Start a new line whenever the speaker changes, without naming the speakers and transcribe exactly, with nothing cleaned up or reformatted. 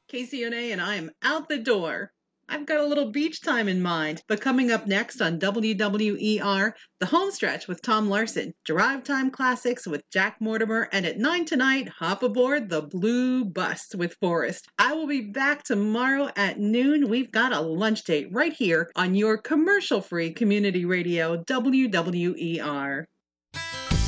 Casey O'Neill, and I am out the door. I've got a little beach time in mind, but coming up next on W W E R, The Homestretch with Tom Larson, Drive Time Classics with Jack Mortimer, and at nine tonight, hop aboard the Blue Bus with Forrest. I will be back tomorrow at noon. We've got a lunch date right here on your commercial-free community radio, W W E R.